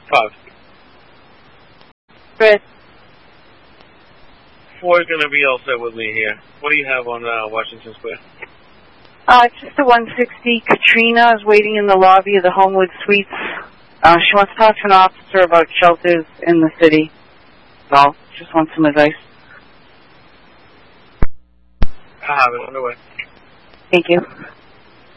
5. Chris. 4 is going to be all set with me here. What do you have on Washington Square? It's just the 160. Katrina is waiting in the lobby of the Homewood Suites. She wants to talk to an officer about shelters in the city. So, just wants some advice. I have it underway. Thank you.